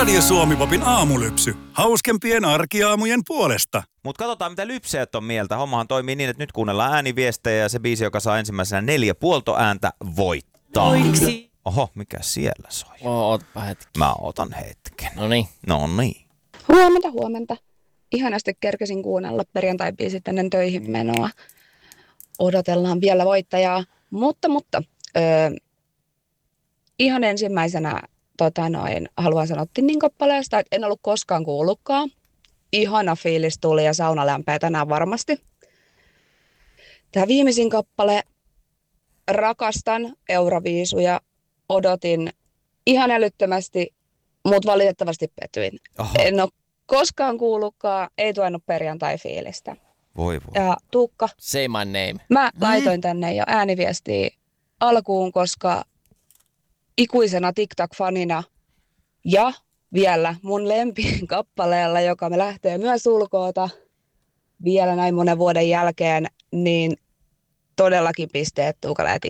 Radio Suomi-popin aamulypsy. Hauskempien arkiaamujen puolesta. Mutta katsotaan, mitä lypseet on mieltä. Hommahan toimii niin, että nyt kuunnellaan ääniviestejä ja se biisi, joka saa ensimmäisenä 4 puoltoääntä, voittaa. Oiksi? Oho, mikä siellä soi? Ootpa hetki. Mä otan hetken. Noniin. No niin. Huomenta. Ihanasti kerkesin kuunnella perjantai-biisit ennen töihin menoa. Odotellaan vielä voittajaa. Mutta ihan ensimmäisenä haluan sanoa Tinnin kappaleesta, että en ollut koskaan kuullutkaan. Ihana fiilis tuli ja sauna lämpää tänään varmasti. Tämä viimeisin kappale, rakastan Euroviisuja, odotin ihan älyttömästi, mutta valitettavasti petyin. Oho. En ole koskaan kuullutkaan, ei tuonut perjantai-fiilistä. Voi. Ja Tuukka, Say my name. mä laitoin tänne jo ääniviestiä alkuun, koska ikuisena TikTok-fanina ja vielä mun lempikappaleella, joka me lähtee myös ulkoota vielä näin monen vuoden jälkeen, niin todellakin pisteet Tuukalle ja